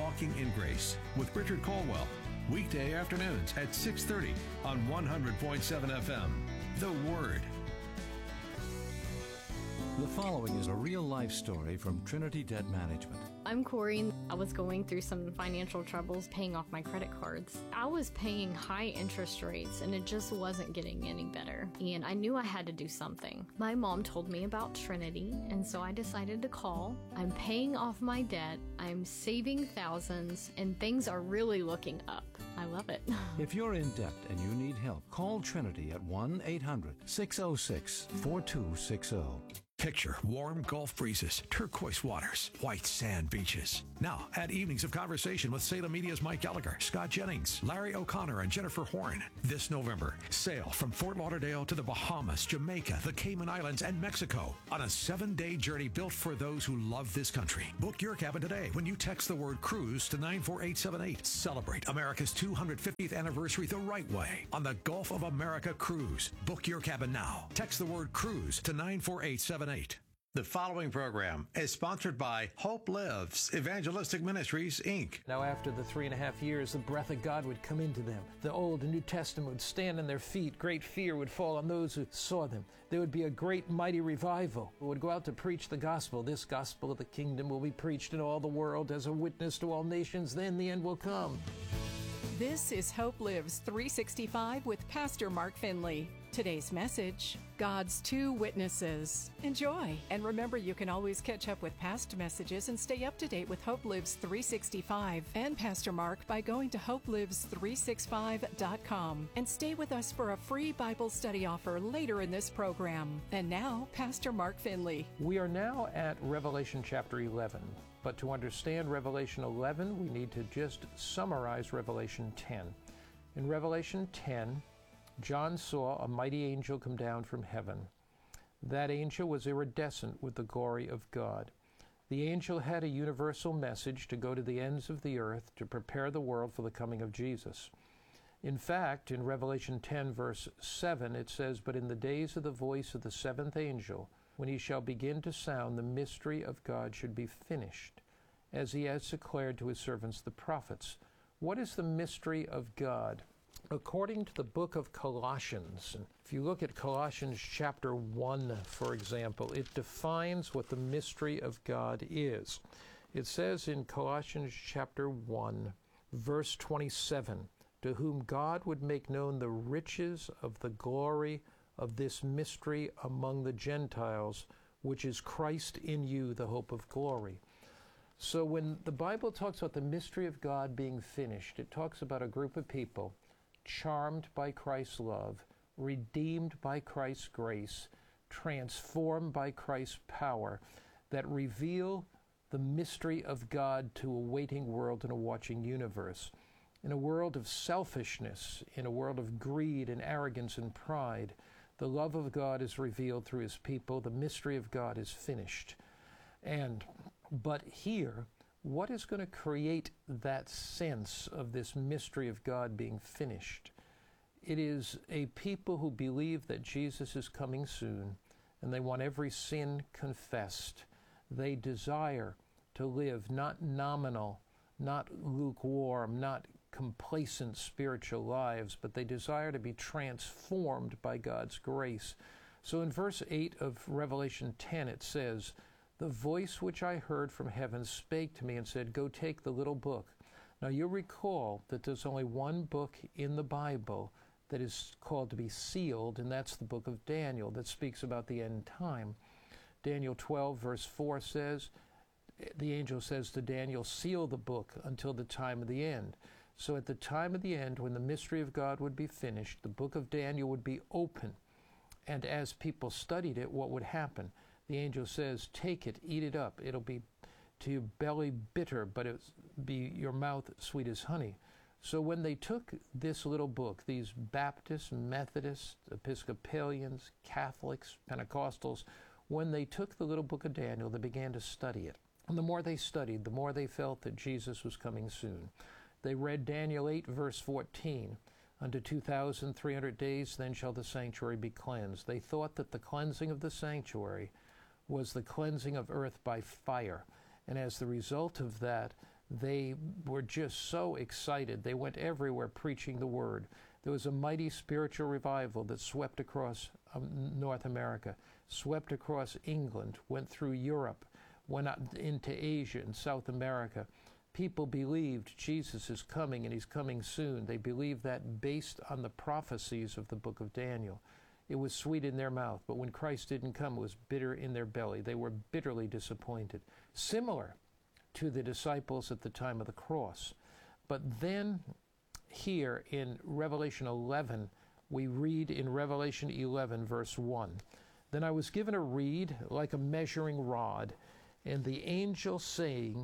Walking in Grace with Richard Colwell. Weekday afternoons at 6:30 on 100.7 FM. The Word. The following is a real-life story from Trinity Debt Management. I'm Corey. I was going through some financial troubles paying off my credit cards. I was paying high interest rates and it just wasn't getting any better. And I knew I had to do something. My mom told me about Trinity, and so I decided to call. I'm paying off my debt. I'm saving thousands, and things are really looking up. I love it. If you're in debt and you need help, call Trinity at 1-800-606-4260. Picture warm Gulf breezes, turquoise waters, white sand beaches. Now, add evenings of conversation with Salem Media's Mike Gallagher, Scott Jennings, Larry O'Connor, and Jennifer Horn. This November, sail from Fort Lauderdale to the Bahamas, Jamaica, the Cayman Islands, and Mexico on a 7-day journey built for those who love this country. Book your cabin today when you text the word cruise to 94878. Celebrate America's 250th anniversary the right way on the Gulf of America Cruise. Book your cabin now. Text the word cruise to 94878. The following program is sponsored by Hope Lives Evangelistic Ministries, Inc. Now after the 3.5 years, the breath of God would come into them. The Old and New Testament would stand on their feet. Great fear would fall on those who saw them. There would be a great mighty revival. We would go out to preach the gospel. This gospel of the kingdom will be preached in all the world as a witness to all nations. Then the end will come. This is Hope Lives 365 with Pastor Mark Finley. Today's message, God's Two Witnesses. Enjoy. And remember, you can always catch up with past messages and stay up to date with Hope Lives 365 and Pastor Mark by going to hopelives365.com. And stay with us for a free Bible study offer later in this program. And now, Pastor Mark Finley. We are now at Revelation chapter 11. But to understand Revelation 11, we need to just summarize Revelation 10. In Revelation 10, John saw a mighty angel come down from heaven. That angel was iridescent with the glory of God. The angel had a universal message to go to the ends of the earth to prepare the world for the coming of Jesus. In fact, in Revelation 10, verse 7, it says, "But in the days of the voice of the seventh angel, when he shall begin to sound, the mystery of God should be finished, as he has declared to his servants the prophets." What is the mystery of God? According to the book of Colossians, if you look at Colossians chapter 1, for example, it defines what the mystery of God is. It says in Colossians chapter 1, verse 27, "To whom God would make known the riches of the glory of this mystery among the Gentiles, which is Christ in you, the hope of glory." So when the Bible talks about the mystery of God being finished, it talks about a group of people charmed by Christ's love, redeemed by Christ's grace, transformed by Christ's power, that reveal the mystery of God to a waiting world and a watching universe. In a world of selfishness, in a world of greed and arrogance and pride, the love of God is revealed through his people. The mystery of God is finished. But here, what is going to create that sense of this mystery of God being finished? It is a people who believe that Jesus is coming soon, and they want every sin confessed. They desire to live not nominal, not lukewarm, not complacent spiritual lives, but they desire to be transformed by God's grace. So in verse 8 of Revelation 10, it says, "The voice which I heard from heaven spake to me and said, Go take the little book." Now you recall that there's only one book in the Bible that is called to be sealed, and that's the book of Daniel that speaks about the end time. Daniel 12 verse 4 says, the angel says to Daniel, "Seal the book until the time of the end." So at the time of the end, when the mystery of God would be finished, the book of Daniel would be open. And as people studied it, what would happen? The angel says, "Take it, eat it up. It'll be to your belly bitter, but it'll be your mouth sweet as honey." So when they took this little book, these Baptists, Methodists, Episcopalians, Catholics, Pentecostals, when they took the little book of Daniel, they began to study it. And the more they studied, the more they felt that Jesus was coming soon. They read Daniel 8, verse 14. "Unto 2,300 days, then shall the sanctuary be cleansed." They thought that the cleansing of the sanctuary was the cleansing of earth by fire. And as the result of that, They were just so excited. They went everywhere preaching the word. There was a mighty spiritual revival that swept across North America, swept across England, went through Europe, went out into Asia and South America. People believed Jesus is coming and he's coming soon. They believed that based on the prophecies of the book of Daniel. It was sweet in their mouth, but when Christ didn't come, it was bitter in their belly. They were bitterly disappointed. Similar to the disciples at the time of the cross. But then here in Revelation 11, we read in Revelation 11, verse 1, "Then I was given a reed like a measuring rod, and the angel saying,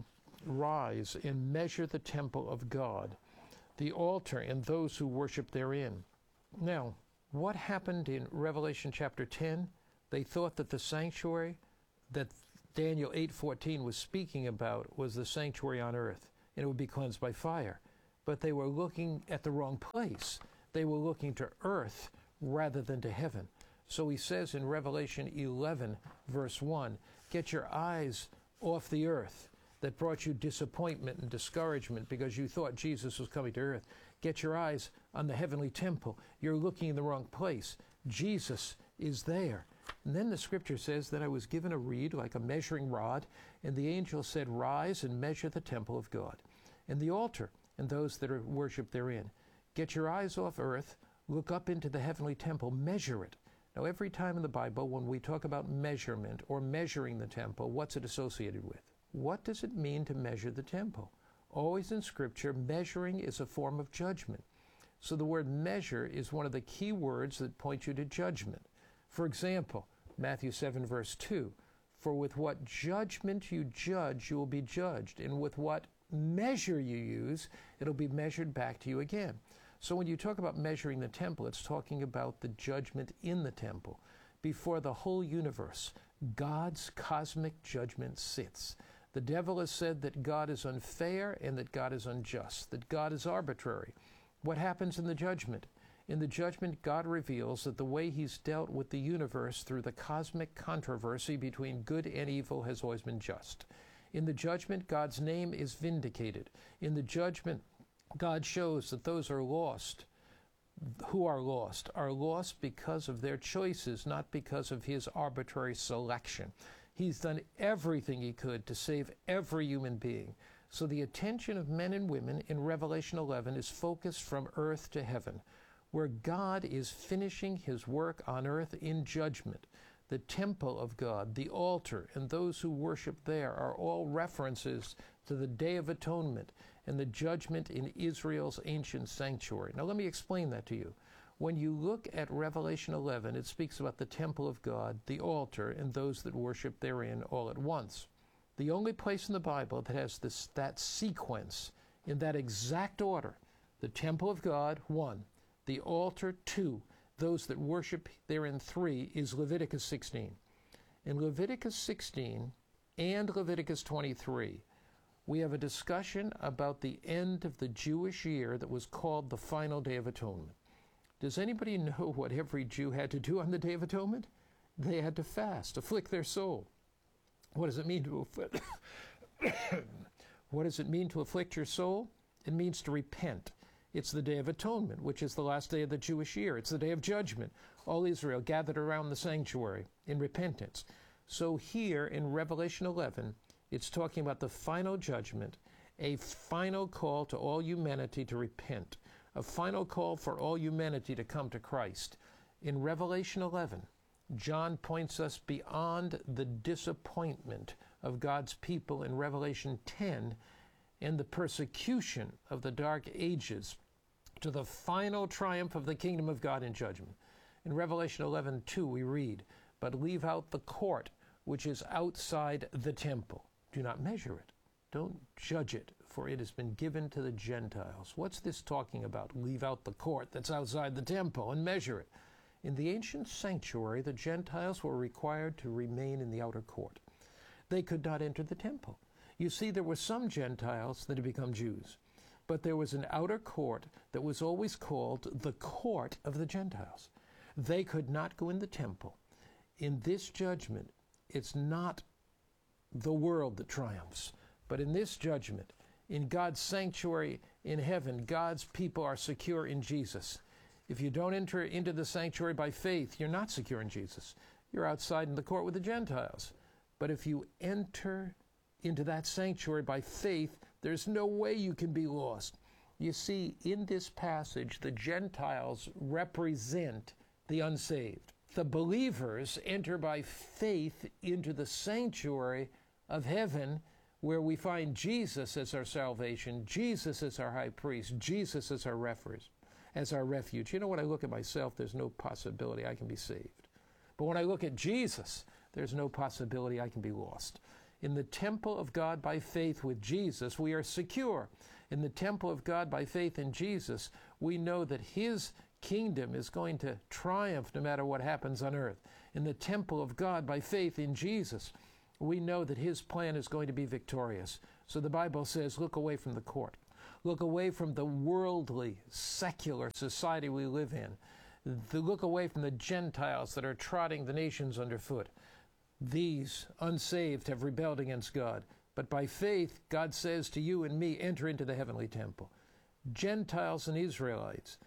'Rise and measure the temple of God, the altar and those who worship therein.'" Now, what happened in Revelation chapter 10? They thought that the sanctuary that Daniel 8:14 was speaking about was the sanctuary on earth, and it would be cleansed by fire. But they were looking at the wrong place. They were looking to earth rather than to heaven. So he says in Revelation 11, verse 1, "Get your eyes off the earth that brought you disappointment and discouragement because you thought Jesus was coming to earth. Get your eyes on the heavenly temple. You're looking in the wrong place. Jesus is there." And then the scripture says that I was given a reed like a measuring rod, and the angel said, "Rise and measure the temple of God, and the altar, and those that are worship therein. Get your eyes off earth, look up into the heavenly temple, measure it." Now, every time in the Bible when we talk about measurement or measuring the temple, what's it associated with? What does it mean to measure the temple? Always in Scripture, measuring is a form of judgment. So the word measure is one of the key words that point you to judgment. For example, Matthew 7, verse 2, "For with what judgment you judge, you will be judged, and with what measure you use, it'll be measured back to you again." So when you talk about measuring the temple, it's talking about the judgment in the temple. Before the whole universe, God's cosmic judgment sits. The devil has said that God is unfair and that God is unjust, that God is arbitrary. What happens in the judgment? In the judgment, God reveals that the way he's dealt with the universe through the cosmic controversy between good and evil has always been just. In the judgment, God's name is vindicated. In the judgment, God shows that those who are lost because of their choices, not because of his arbitrary selection. He's done everything he could to save every human being. So the attention of men and women in Revelation 11 is focused from earth to heaven, where God is finishing his work on earth in judgment. The temple of God, the altar, and those who worship there are all references to the Day of Atonement and the judgment in Israel's ancient sanctuary. Now let me explain that to you. When you look at Revelation 11, it speaks about the temple of God, the altar, and those that worship therein all at once. The only place in the Bible that has that sequence in that exact order, the temple of God, 1, the altar, 2, those that worship therein, 3, is Leviticus 16. In Leviticus 16 and Leviticus 23, we have a discussion about the end of the Jewish year that was called the final Day of Atonement. Does anybody know what every Jew had to do on the Day of Atonement? They had to fast, afflict their soul. What does it mean to afflict? What does it mean to afflict your soul? It means to repent. It's the Day of Atonement, which is the last day of the Jewish year. It's the Day of Judgment. All Israel gathered around the sanctuary in repentance. So here in Revelation 11, it's talking about the final judgment, a final call to all humanity to repent, a final call for all humanity to come to Christ. In Revelation 11, John points us beyond the disappointment of God's people in Revelation 10 and the persecution of the Dark Ages to the final triumph of the kingdom of God in judgment. In Revelation 11:2 we read, "But leave out the court which is outside the temple. Do not measure it. Don't judge it, for it has been given to the Gentiles." What's this talking about? Leave out the court that's outside the temple and measure it. In the ancient sanctuary, the Gentiles were required to remain in the outer court. They could not enter the temple. You see, there were some Gentiles that had become Jews, but there was an outer court that was always called the court of the Gentiles. They could not go in the temple. In this judgment, it's not the world that triumphs, but in this judgment, In God's sanctuary in heaven, God's people are secure in Jesus. If you don't enter into the sanctuary by faith, you're not secure in Jesus. You're outside in the court with the Gentiles. But if you enter into that sanctuary by faith, there's no way you can be lost. You see, in this passage, the Gentiles represent the unsaved. The believers enter by faith into the sanctuary of heaven, where we find Jesus as our salvation, Jesus as our high priest, Jesus as our refuge. You know, when I look at myself, there's no possibility I can be saved. But when I look at Jesus, there's no possibility I can be lost. In the temple of God by faith with Jesus, we are secure. In the temple of God by faith in Jesus, we know that His kingdom is going to triumph no matter what happens on earth. In the temple of God by faith in Jesus, we know that His plan is going to be victorious. So the Bible says, look away from the court. Look away from the worldly, secular society we live in. Look away from the Gentiles that are trotting the nations underfoot. These unsaved have rebelled against God. But by faith, God says to you and me, enter into the heavenly temple. Gentiles and Israelites,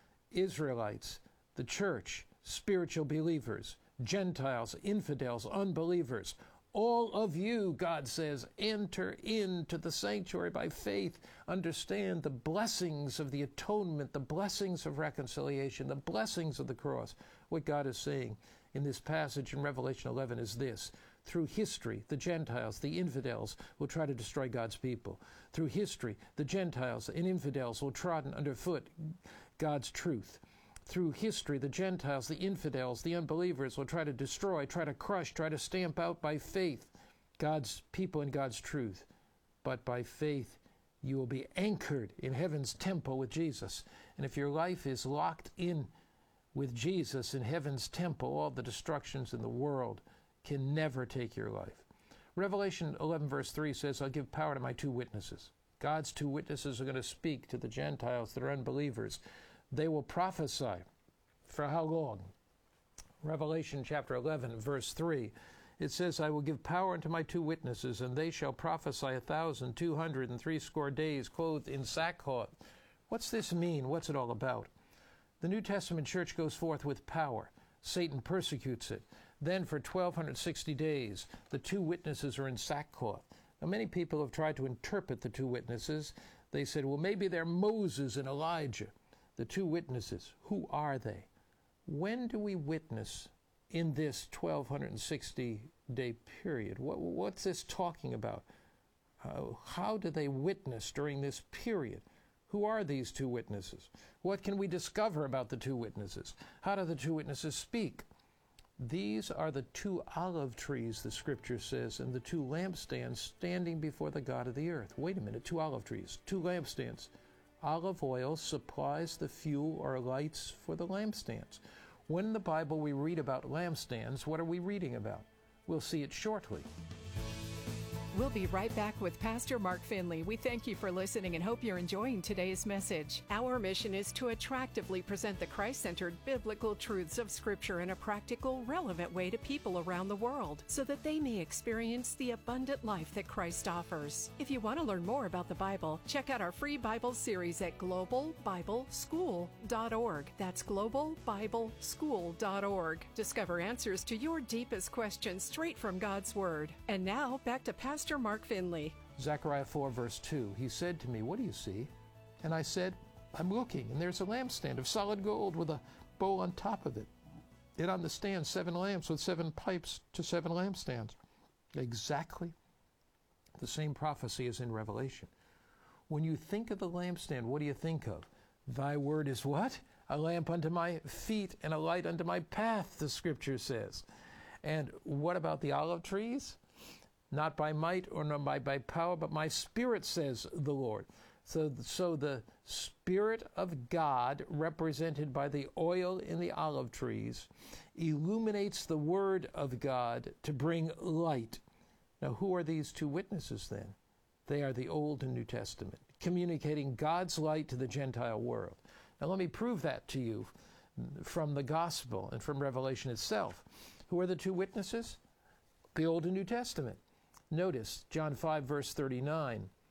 the church, spiritual believers, Gentiles, infidels, unbelievers, all of you, God says, enter into the sanctuary by faith. Understand the blessings of the atonement, the blessings of reconciliation, the blessings of the cross. What God is saying in this passage in Revelation 11 is this: through history, the Gentiles, the infidels, will try to destroy God's people. Through history, the Gentiles and infidels will trodden underfoot God's truth. Through history, the Gentiles, the infidels, the unbelievers will try to destroy, try to crush, try to stamp out by faith God's people and God's truth. But by faith, you will be anchored in heaven's temple with Jesus. And if your life is locked in with Jesus in heaven's temple, all the destructions in the world can never take your life. Revelation 11 verse 3 says, I'll give power to my two witnesses. God's two witnesses are going to speak to the Gentiles that are unbelievers. They will prophesy. For how long? Revelation chapter 11 verse 3. It says, I will give power unto my two witnesses, and they shall prophesy 1,260 days, clothed in sackcloth. What's this mean? What's it all about? The New Testament church goes forth with power. Satan persecutes it. Then for 1,260 days, the two witnesses are in sackcloth. Now, many people have tried to interpret the two witnesses. They said, well, maybe they're Moses and Elijah. The two witnesses, who are they? When do we witness in this 1,260-day period? What's this talking about? How do they witness during this period? Who are these two witnesses? What can we discover about the two witnesses? How do the two witnesses speak? These are the two olive trees, the Scripture says, and the two lampstands standing before the God of the earth. Wait a minute, two olive trees, two lampstands. Olive oil supplies the fuel or lights for the lampstands. When in the Bible we read about lampstands, what are we reading about? We'll see it shortly. We'll be right back with Pastor Mark Finley. We thank you for listening and hope you're enjoying today's message. Our mission is to attractively present the Christ-centered biblical truths of Scripture in a practical, relevant way to people around the world so that they may experience the abundant life that Christ offers. If you want to learn more about the Bible, check out our free Bible series at globalbibleschool.org. That's globalbibleschool.org. Discover answers to your deepest questions straight from God's Word. And now, back to Pastor Mark Finley. Zechariah 4 verse 2, he said to me, what do you see? And I said, I'm looking, and there's a lampstand of solid gold with a bowl on top of it. And on the stand, 7 lamps with 7 pipes to 7 lampstands. Exactly the same prophecy as in Revelation. When you think of the lampstand, what do you think of? Thy word is what? A lamp unto my feet and a light unto my path, the Scripture says. And what about the olive trees? Not by might or not by power, but my Spirit, says the Lord. So the Spirit of God, represented by the oil in the olive trees, illuminates the Word of God to bring light. Now, who are these two witnesses then? They are the Old and New Testament, communicating God's light to the Gentile world. Now, let me prove that to you from the Gospel and from Revelation itself. Who are the two witnesses? The Old and New Testament. Notice John 5, verse 39.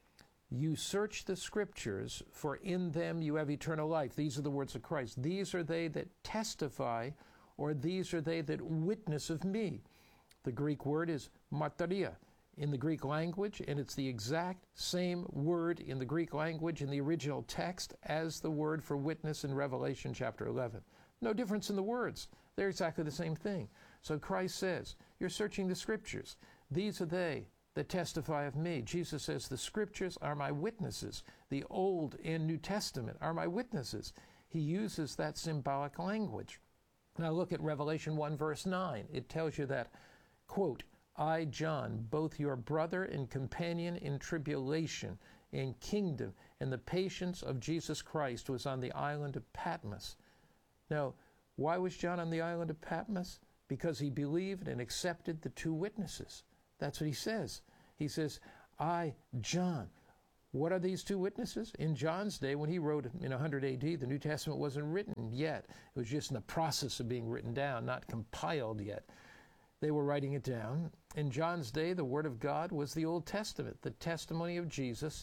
You search the Scriptures, for in them you have eternal life. These are the words of Christ. These are they that testify, or these are they that witness of me. The Greek word is martyria in the Greek language, and it's the exact same word in the Greek language in the original text as the word for witness in Revelation chapter 11. No difference in the words. They're exactly the same thing. So Christ says, you're searching the Scriptures. These are they that testify of me. Jesus says, the Scriptures are my witnesses. The Old and New Testament are my witnesses. He uses that symbolic language. Now look at Revelation 1 verse 9. It tells you that, quote, I, John, both your brother and companion in tribulation and kingdom and the patience of Jesus Christ, was on the island of Patmos. Now, why was John on the island of Patmos? Because he believed and accepted the two witnesses. That's what he says. He says, I, John. What are these two witnesses? In John's day, when he wrote in 100 AD, the New Testament wasn't written yet. It was just in the process of being written down, not compiled yet. They were writing it down. In John's day, the Word of God was the Old Testament. The testimony of Jesus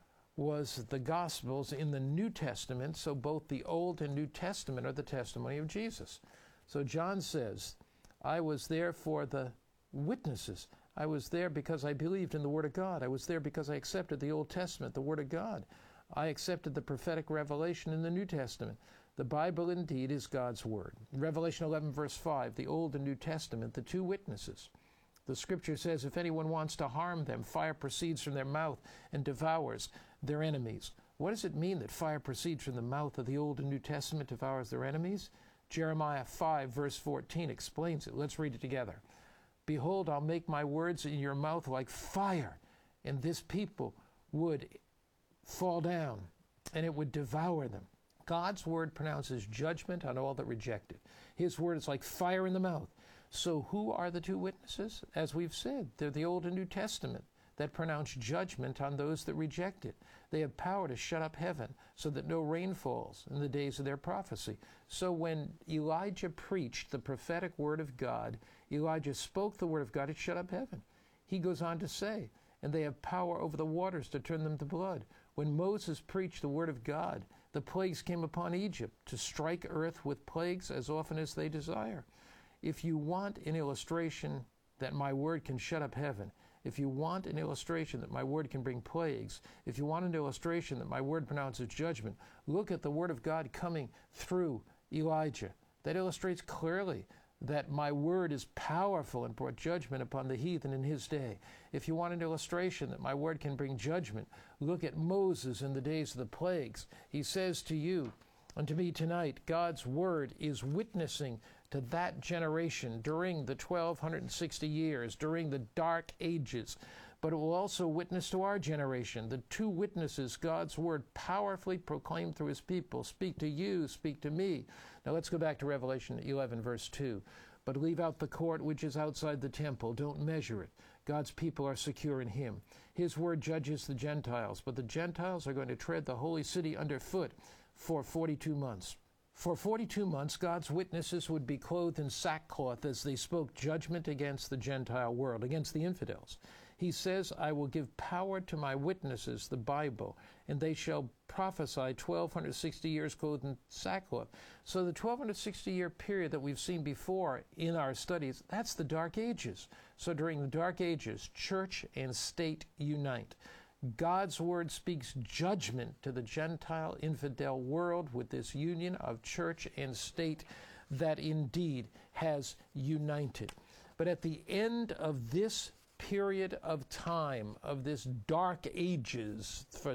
was the Gospels in the New Testament, so both the Old and New Testament are the testimony of Jesus. So John says, I was there for the witnesses. I was there because I believed in the Word of God. I was there because I accepted the Old Testament, the Word of God. I accepted the prophetic revelation in the New Testament. The Bible indeed is God's Word. Revelation 11 verse 5, the Old and New Testament, the two witnesses. The Scripture says, if anyone wants to harm them, fire proceeds from their mouth and devours their enemies. What does it mean that fire proceeds from the mouth of the Old and New Testament, devours their enemies? Jeremiah 5 verse 14 explains it. Let's read it together. Behold, I'll make my words in your mouth like fire, and this people would fall down, and it would devour them. God's word pronounces judgment on all that reject it. His word is like fire in the mouth. So who are the two witnesses? As we've said, they're the Old and New Testament that pronounce judgment on those that reject it. They have power to shut up heaven so that no rain falls in the days of their prophecy. So when Elijah preached the prophetic word of God, Elijah spoke the word of God, it shut up heaven. He goes on to say, and they have power over the waters to turn them to blood. When Moses preached the word of God, the plagues came upon Egypt to strike earth with plagues as often as they desire. If you want an illustration that my word can shut up heaven, if you want an illustration that my word can bring plagues, if you want an illustration that my word pronounces judgment, look at the word of God coming through Elijah. That illustrates clearly that my word is powerful and brought judgment upon the heathen in his day. If you want an illustration that my word can bring judgment, look at Moses in the days of the plagues. He says to you and to me tonight, God's word is witnessing to that generation during the 1260 years, during the dark ages. But it will also witness to our generation. The two witnesses God's word powerfully proclaimed through his people speak to you, speak to me. Now let's go back to Revelation 11 verse 2. But leave out the court which is outside the temple. Don't measure it. God's people are secure in him. His word judges the Gentiles, but the Gentiles are going to tread the holy city underfoot for 42 months. For 42 months, God's witnesses would be clothed in sackcloth as they spoke judgment against the Gentile world, against the infidels. He says, I will give power to my witnesses, the Bible, and they shall prophesy 1260 years clothed in sackcloth. So the 1260-year period that we've seen before in our studies, that's the Dark Ages. So during the Dark Ages, church and state unite. God's word speaks judgment to the Gentile infidel world with this union of church and state that indeed has united. But at the end of this period of time, of this dark ages for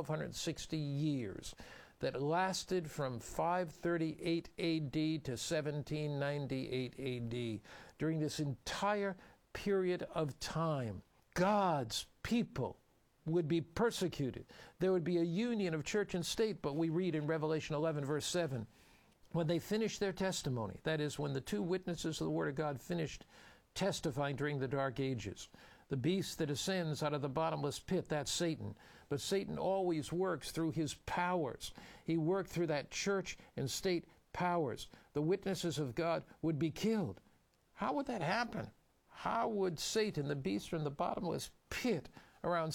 1260 years, that lasted from 538 AD to 1798 AD, during this entire period of time, God's people would be persecuted. There would be a union of church and state, but we read in Revelation 11 verse 7, when they finished their testimony, that is, when the two witnesses of the Word of God finished testifying during the Dark Ages, the beast that ascends out of the bottomless pit, that's Satan. But Satan always works through his powers. He worked through that church and state powers. The witnesses of God would be killed. How would that happen? How would Satan, the beast from the bottomless pit, around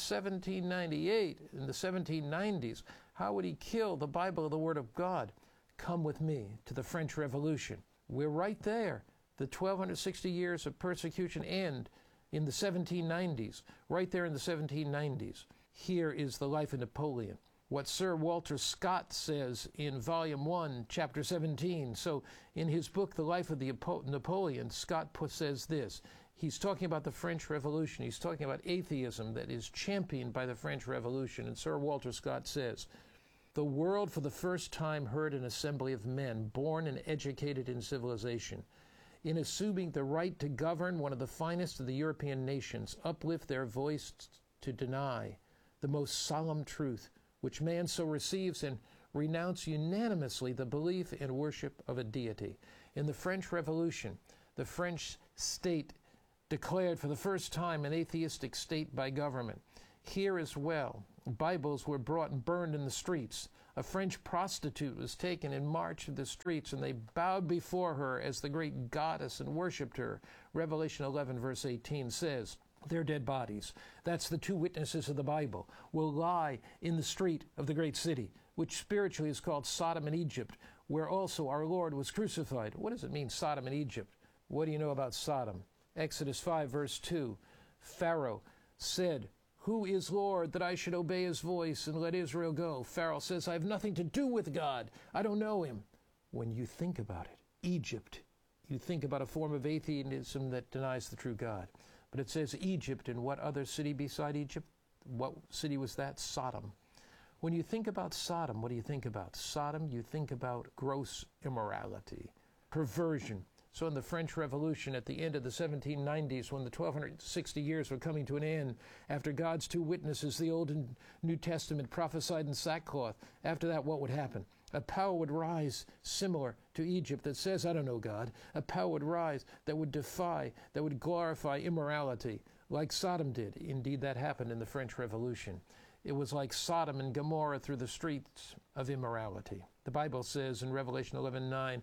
1798, in the 1790s. How would he kill the Bible of the Word of God? Come with me to the French Revolution. We're right there. The 1260 years of persecution end in the 1790s, right there in the 1790s. Here is the life of Napoleon. What Sir Walter Scott says in Volume 1, Chapter 17. So in his book, The Life of Napoleon, Scott says this. He's talking about the French Revolution. He's talking about atheism that is championed by the French Revolution. And Sir Walter Scott says, the world for the first time heard an assembly of men, born and educated in civilization, in assuming the right to govern one of the finest of the European nations, uplift their voice to deny the most solemn truth which man so receives and renounce unanimously the belief and worship of a deity. In the French Revolution, the French state declared for the first time an atheistic state by government. Here as well, Bibles were brought and burned in the streets. A French prostitute was taken and marched through the streets, and they bowed before her as the great goddess and worshipped her. Revelation 11, verse 18 says, their dead bodies, that's the two witnesses of the Bible, will lie in the street of the great city, which spiritually is called Sodom and Egypt, where also our Lord was crucified. What does it mean, Sodom and Egypt? What do you know about Sodom? Exodus 5, verse 2, Pharaoh said, who is Lord that I should obey his voice and let Israel go? Pharaoh says, I have nothing to do with God. I don't know him. When you think about it, Egypt, you think about a form of atheism that denies the true God. But it says Egypt, and what other city beside Egypt? What city was that? Sodom. When you think about Sodom, what do you think about? Sodom, you think about gross immorality, perversion. So in the French Revolution at the end of the 1790s, when the 1260 years were coming to an end, after God's two witnesses, the Old and New Testament, prophesied in sackcloth, after that, what would happen? A power would rise similar to Egypt that says, I don't know God. A power would rise that would defy, that would glorify immorality, like Sodom did. Indeed, that happened in the French Revolution. It was like Sodom and Gomorrah through the streets of immorality. The Bible says in Revelation 11:9,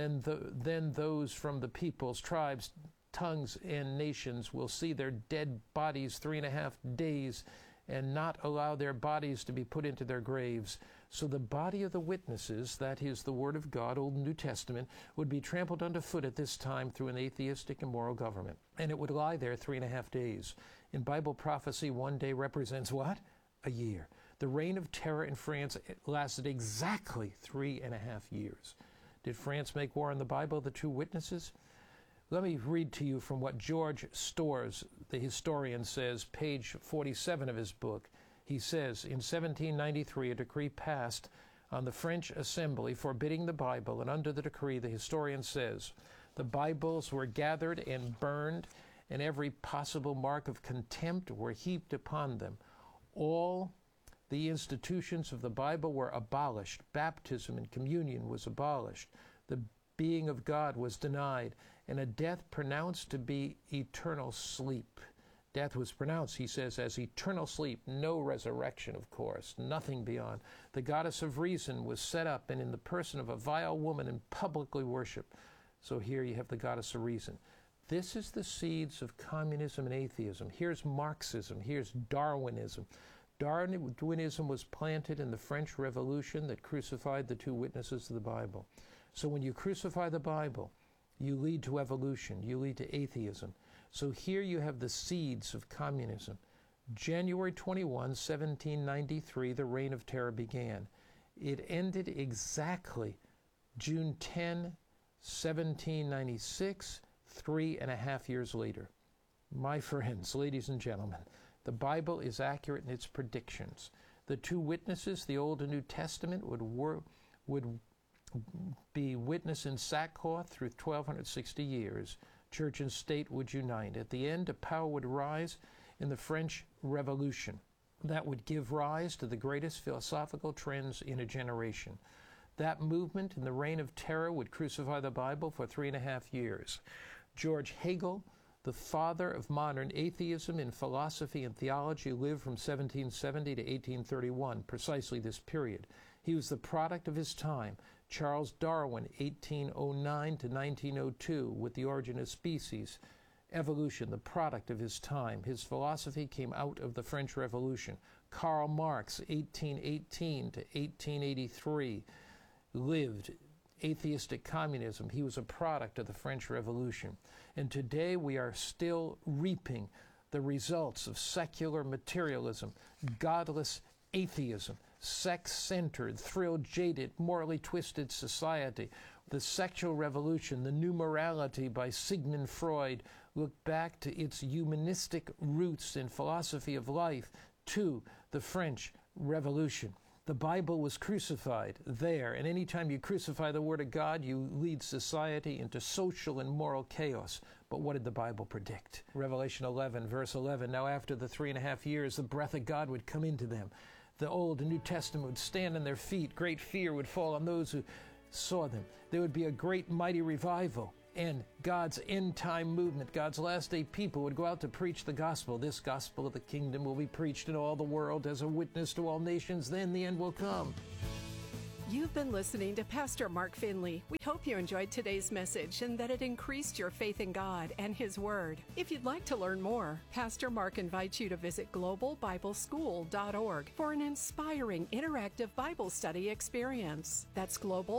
then those from the peoples, tribes, tongues, and nations will see their dead bodies 3.5 days and not allow their bodies to be put into their graves. So the body of the witnesses, that is the Word of God, Old and New Testament, would be trampled underfoot at this time through an atheistic and immoral government. And it would lie there 3.5 days. In Bible prophecy, 1 day represents what? A year. The reign of terror in France lasted exactly 3.5 years. Did France make war on the Bible, the two witnesses? Let me read to you from what George Storrs, the historian, says, page 47 of his book. He says, in 1793, a decree passed on the French Assembly forbidding the Bible, and under the decree, the historian says, the Bibles were gathered and burned, and every possible mark of contempt were heaped upon them. All the institutions of the Bible were abolished. Baptism and communion was abolished. The being of God was denied, and a death pronounced to be eternal sleep. Death was pronounced, he says, as eternal sleep, no resurrection, of course, nothing beyond. The goddess of reason was set up, and in the person of a vile woman, and publicly worshiped. So here you have the goddess of reason. This is the seeds of communism and atheism. Here's Marxism. Here's Darwinism. Darwinism was planted in the French Revolution that crucified the two witnesses of the Bible. So when you crucify the Bible, you lead to evolution. You lead to atheism. So here you have the seeds of communism. January 21, 1793, the Reign of Terror began. It ended exactly June 10, 1796, 3.5 years later. My friends, ladies and gentlemen, the Bible is accurate in its predictions. The two witnesses, the Old and New Testament, would be witness in sackcloth through 1260 years. Church and state would unite. At the end, a power would rise in the French Revolution that would give rise to the greatest philosophical trends in a generation. That movement in the Reign of Terror would crucify the Bible for 3.5 years. George Hegel, the father of modern atheism in philosophy and theology, lived from 1770 to 1831, precisely this period. He was the product of his time. Charles Darwin, 1809 to 1902, with The Origin of Species, Evolution, the product of his time. His philosophy came out of the French Revolution. Karl Marx, 1818 to 1883, lived atheistic communism. He was a product of the French Revolution. And today we are still reaping the results of secular materialism, godless atheism, sex-centered, thrill-jaded, morally twisted society. The sexual revolution, the new morality by Sigmund Freud, looked back to its humanistic roots in philosophy of life to the French Revolution. The Bible was crucified there, and anytime you crucify the Word of God, you lead society into social and moral chaos. But what did the Bible predict? Revelation 11, verse 11, now after the 3.5 years, the breath of God would come into them. The Old and New Testament would stand on their feet. Great fear would fall on those who saw them. There would be a great mighty revival, and God's end-time movement, God's last-day people would go out to preach the gospel. This gospel of the kingdom will be preached in all the world as a witness to all nations. Then the end will come. You've been listening to Pastor Mark Finley. We hope you enjoyed today's message and that it increased your faith in God and His Word. If you'd like to learn more, Pastor Mark invites you to visit globalbibleschool.org for an inspiring interactive Bible study experience. That's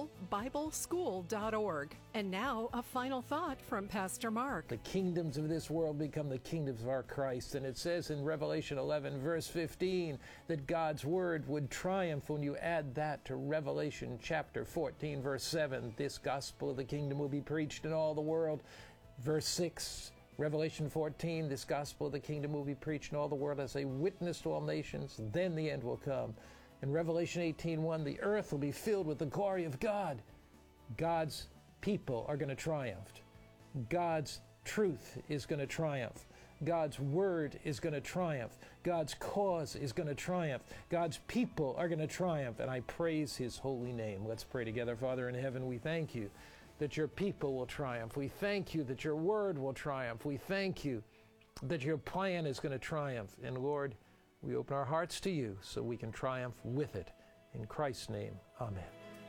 globalbibleschool.org. And now, a final thought from Pastor Mark. The kingdoms of this world become the kingdoms of our Christ. And it says in Revelation 11, verse 15, that God's Word would triumph when you add that to Revelation chapter 14, verse 7. This gospel of the kingdom will be preached in all the world. Verse 6, Revelation 14, this gospel of the kingdom will be preached in all the world as a witness to all nations. Then the end will come. In Revelation 18:1, the earth will be filled with the glory of God. God's people are going to triumph. God's truth is going to triumph. God's word is going to triumph. God's cause is going to triumph. God's people are going to triumph. And I praise His holy name. Let's pray together. Father in heaven, we thank You that Your people will triumph. We thank You that Your word will triumph. We thank You that Your plan is going to triumph. And Lord, we open our hearts to You so we can triumph with it. In Christ's name, amen.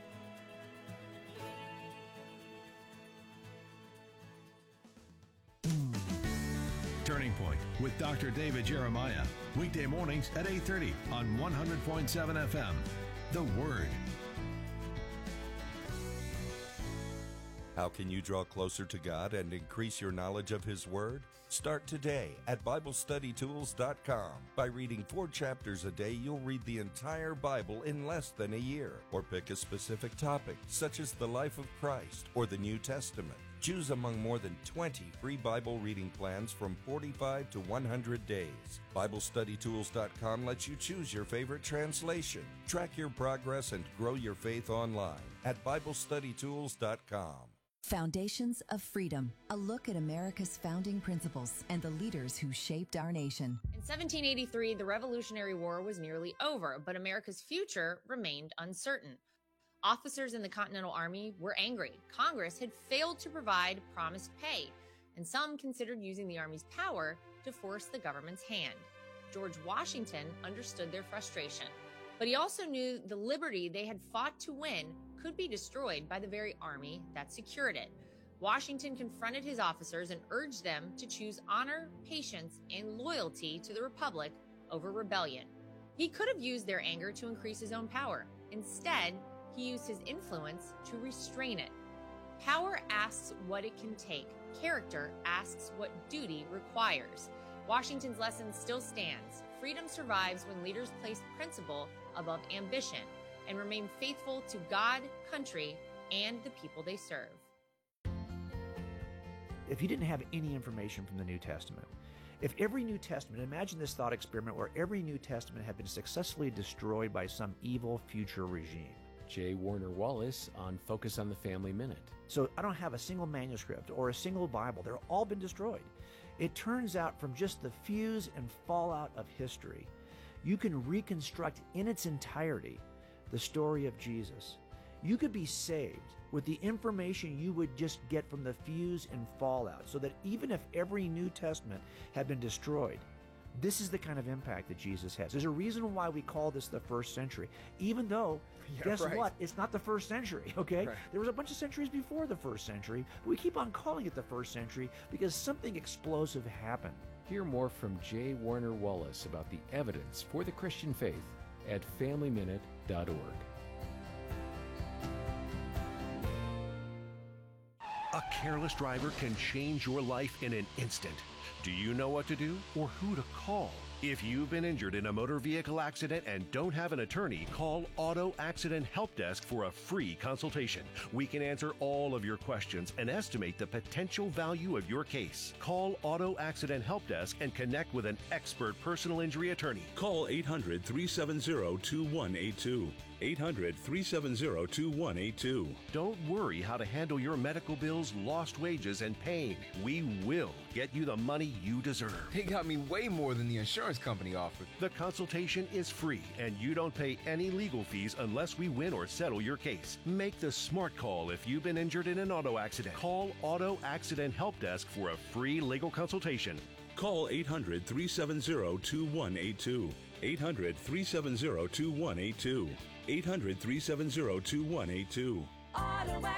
Turning Point with Dr. David Jeremiah. Weekday mornings at 8:30 on 100.7 FM. The Word. How can you draw closer to God and increase your knowledge of His Word? Start today at BibleStudyTools.com. By reading 4 chapters a day, you'll read the entire Bible in less than a year. Or pick a specific topic, such as the life of Christ or the New Testament. Choose among more than 20 free Bible reading plans from 45 to 100 days. BibleStudyTools.com lets you choose your favorite translation. Track your progress and grow your faith online at BibleStudyTools.com. Foundations of Freedom, a look at America's founding principles and the leaders who shaped our nation. In 1783, the Revolutionary War was nearly over, but America's future remained uncertain. Officers in the Continental Army were angry. Congress had failed to provide promised pay, and some considered using the Army's power to force the government's hand. George Washington understood their frustration, but he also knew the liberty they had fought to win could be destroyed by the very army that secured it. Washington confronted his officers and urged them to choose honor, patience, and loyalty to the Republic over rebellion. He could have used their anger to increase his own power. Instead, he used his influence to restrain it. Power asks what it can take. Character asks what duty requires. Washington's lesson still stands. Freedom survives when leaders place principle above ambition and remain faithful to God, country, and the people they serve. If you didn't have any information from the New Testament, if every New Testament, imagine this thought experiment where every New Testament had been successfully destroyed by some evil future regime. J. Warner Wallace on Focus on the Family Minute. So I don't have a single manuscript or a single Bible. They're all been destroyed. It turns out from just the fuse and fallout of history, you can reconstruct in its entirety the story of Jesus. You could be saved with the information you would just get from the fuse and fallout, so that even if every New Testament had been destroyed, This is the kind of impact that Jesus has. There's a reason why we call this the first century, even though, guess what? It's not the first century, okay? Right. There was a bunch of centuries before the first century, but we keep on calling it the first century because something explosive happened. Hear more from J. Warner Wallace about the evidence for the Christian faith at FamilyMinute.org. A careless driver can change your life in an instant. Do you know what to do or who to call? If you've been injured in a motor vehicle accident and don't have an attorney, call Auto Accident Help Desk for a free consultation. We can answer all of your questions and estimate the potential value of your case. Call Auto Accident Help Desk and connect with an expert personal injury attorney. Call 800-370-2182. 800-370-2182. Don't worry how to handle your medical bills, lost wages, and pain. We will get you the money you deserve. They got me way more than the insurance company offered. The consultation is free, and you don't pay any legal fees unless we win or settle your case. Make the smart call if you've been injured in an auto accident. Call Auto Accident Help Desk for a free legal consultation. Call 800-370-2182. 800-370-2182. 800-370-2182.